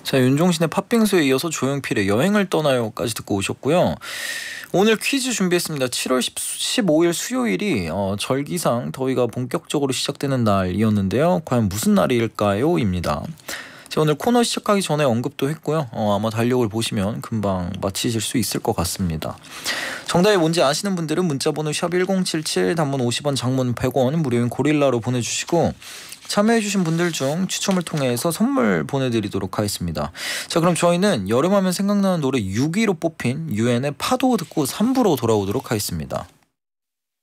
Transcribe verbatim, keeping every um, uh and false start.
자, 윤종신의 팥빙수에 이어서 조용필의 여행을 떠나요까지 듣고 오셨고요. 오늘 퀴즈 준비했습니다. 칠월 십오일 수요일이 어, 절기상 더위가 본격적으로 시작되는 날이었는데요. 과연 무슨 날일까요? 입니다. 제가 오늘 코너 시작하기 전에 언급도 했고요. 어, 아마 달력을 보시면 금방 맞히실 수 있을 것 같습니다. 정답이 뭔지 아시는 분들은 문자번호 샵 일공칠칠, 단문 오십 원, 장문 백 원, 무료인 고릴라로 보내주시고, 참여해주신 분들 중 추첨을 통해서 선물 보내드리도록 하겠습니다. 자, 그럼 저희는 여름하면 생각나는 노래 육 위로 뽑힌 유엔의 파도 듣고 삼 부로 돌아오도록 하겠습니다.